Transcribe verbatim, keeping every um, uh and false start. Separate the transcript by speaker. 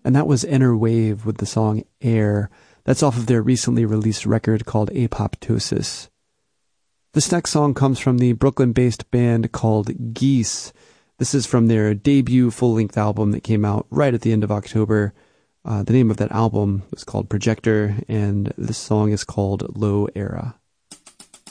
Speaker 1: And that was Inner Wave with the song Air. That's off of their recently released record called Apoptosis. This next song comes from the Brooklyn-based band called Geese. This is from their debut full-length album that came out right at the end of October. Uh, the name of that album was called Projector, and this song is called Low Era.